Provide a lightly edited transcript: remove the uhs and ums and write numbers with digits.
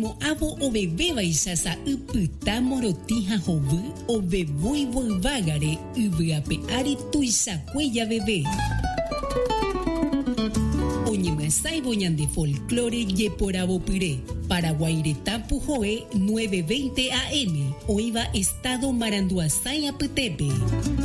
Mo avo o bebé baixasa upyta morotija hovy o bebui volvagare uvyape ari tuisakueya bebé. Oñemasai boñande folclore yeporabo pire. Paraguaireta Pujoe 9:20 AM. Oiva Estado Maranduasaya Petepe.